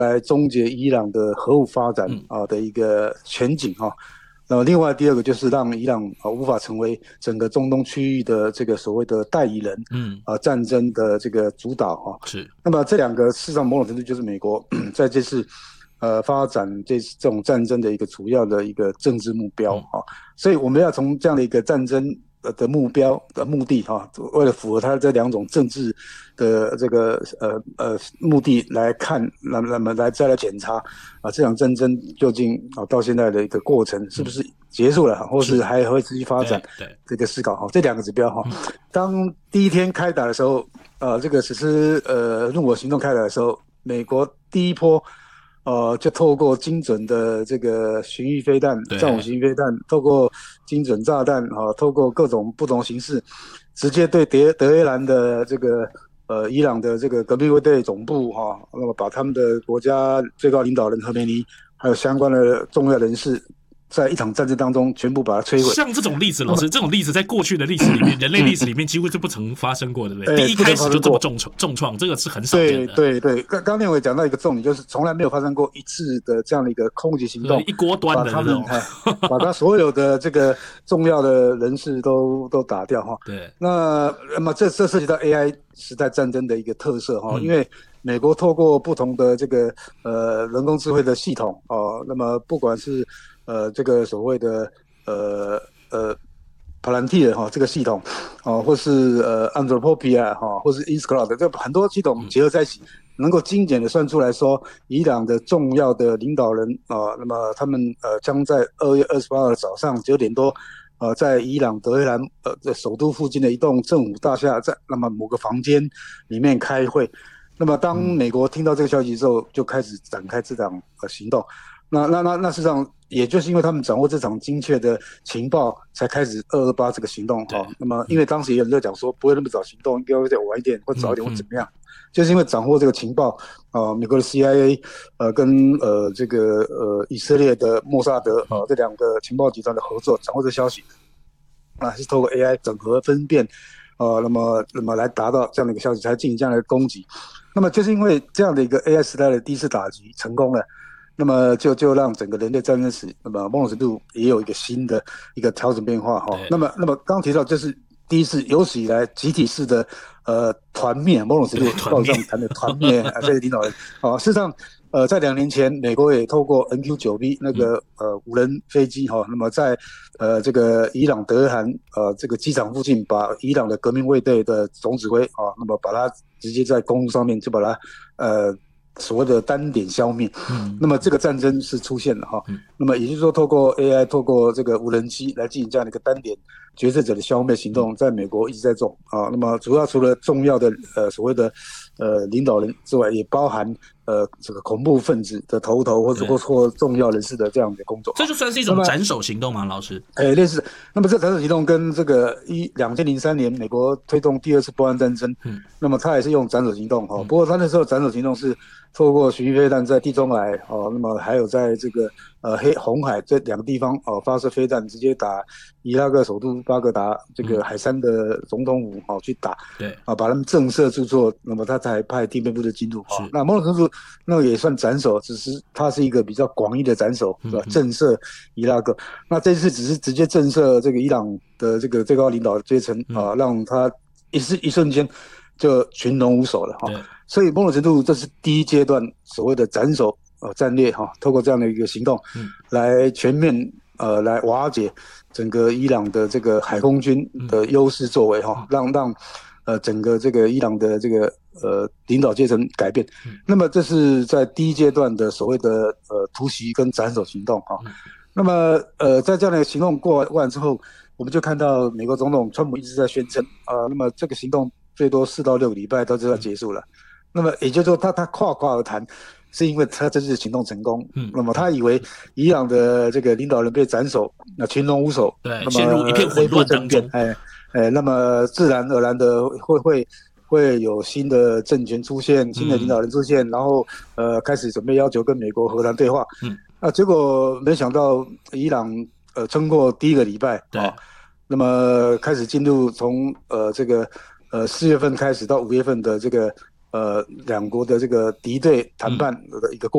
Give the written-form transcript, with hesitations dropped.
来终结伊朗的核武发展的一个前景那么另外第二个就是让伊朗无法成为整个中东区域的这个所谓的代理人，战争的这个主导是。 那么这两个事实上某种程度就是美国在这次发展这种战争的一个主要的一个政治目标所以我们要从这样的一个战争的目标的目的为了符合它这两种政治的这个目的来看，那么再来检查这场战争究竟到现在的一个过程是不是结束了，或是还会持续发展，这个思考这两个指标当第一天开打的时候，这个实施怒火行动开打的时候，美国第一波就透过精准的这个巡弋飞弹、战斧巡弋飞弹，透过精准炸弹透过各种不同形式，直接对德黑兰的这个伊朗的这个革命卫队总部那么把他们的国家最高领导人何梅尼还有相关的重要人士，在一场战争当中全部把它摧毁。 像这种例子，老师，这种例子在过去的历史里面，人类历史里面几乎是不曾发生过，对不对？第一开始就这么重创，这个是很少见的。 对，刚念伟讲到一个重点，就是从来没有发生过一次的这样的一个空袭行动， 一锅端的那种， 把他所有的这个重要的人士都打掉对， 那么这涉及到 AI 时代战争的一个特色因为美国透过不同的这个人工智慧的系统那么不管是这个所谓的Palantir 这个系统或是Anthropic 或是 Inscloud 这很多系统结合在一起，能够精简的算出来说，伊朗的重要的领导人那么他们将在2月28号的早上9点多在伊朗德黑兰的首都附近的一栋政府大厦，在那么某个房间里面开会。那么当美国听到这个消息之后，就开始展开这场行动。那事实上，也就是因为他们掌握这场精确的情报，才开始228这个行动那么因为当时也有人在讲说，不会那么早行动，应该会再晚一点，或早一点，或怎么样。就是因为掌握这个情报美国的 CIA 跟这个以色列的莫萨德这两个情报集团的合作，掌握这消息是透过 AI 整合分辨那么来达到这样的一个消息，才进行这样的攻击。那么就是因为这样的一个 AI 时代的第一次打击成功了，那么就让整个人类战争史那么某种程度也有一个新的一个调整变化那么刚提到这是第一次有史以来集体式的团灭，某种程度报上谈的团灭这些领导人事实上在2年前，美国也透过 NQ-9B 那个无人飞机那么在这个伊朗德黑兰这个机场附近，把伊朗的革命卫队的总指挥那么把他直接在公路上面就把他所谓的单点消灭。那么这个战争是出现了那么也就是说，透过 AI， 透过这个无人机来进行这样的一个单点决策者的消灭行动，在美国一直在做那么主要除了重要的所谓的领导人之外，也包含这个恐怖分子的头或重要人士的这样的工作。 这就算是一种斩首行动吗，老师？ 类似。那么这斩首行动跟这个2003年美国推动第二次波湾战争，那么他也是用斩首行动不过他那时候斩首行动是透过巡弋飞弹在地中海那么还有在这个红海这两个地方发射飞弹，直接打伊拉克首都巴格达这个海山的总统府去打， 对把他们震慑住之后，那么他才派地面部的进入那某种程度那个也算斩首，只是它是一个比较广义的斩首，是吧？震慑伊拉克。那这次只是直接震慑这个伊朗的这个最高领导阶层让他一瞬间就群龙无首了所以某种程度这是第一阶段所谓的斩首战略透过这样的一个行动来全面来瓦解整个伊朗的这个海空军的优势作为让整个这个伊朗的这个领导阶层改变。那么这是在第一阶段的所谓的突袭跟斩首行动那么在这样的行动过完之后，我们就看到美国总统川普一直在宣称那么这个行动最多4到6个礼拜都就要结束了。那么也就是说他夸而谈，是因为他这次行动成功那么他以为伊朗的这个领导人被斩首，那群龙无首， 对，陷入一片混乱当中那么自然而然的会有新的政权出现，新的领导人出现，然后开始准备要求跟美国和谈对话结果没想到伊朗撑过第一个礼拜那么开始进入从这个4月份开始到5月份的这个两国的这个敌对谈判的一个过程。